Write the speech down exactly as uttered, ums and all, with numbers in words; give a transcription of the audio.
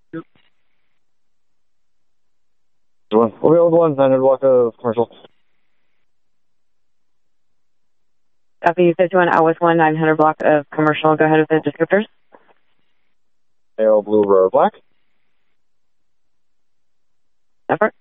One. We'll be one, nine hundred block of commercial. Copy, you said you want out with one, nine hundred block of commercial. Go ahead with the descriptors. Pale blue row black. Effort.